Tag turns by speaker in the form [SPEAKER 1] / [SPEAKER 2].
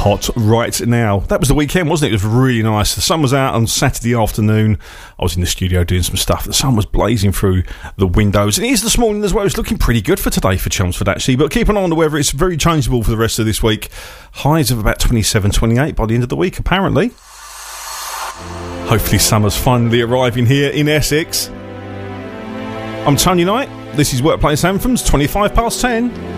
[SPEAKER 1] hot right now. That was the weekend, wasn't it? It was really nice. The sun was out on Saturday afternoon. I was in the studio doing some stuff. The sun was blazing through the windows. And it is this morning as well. It's looking pretty good for today for Chelmsford, actually. But keep an eye on the weather. It's very changeable for the rest of this week. Highs of about 27, 28 by the end of the week, apparently. Hopefully summer's finally arriving here in Essex. I'm Tony Knight. This is Workplace Anthems, 25 past 10.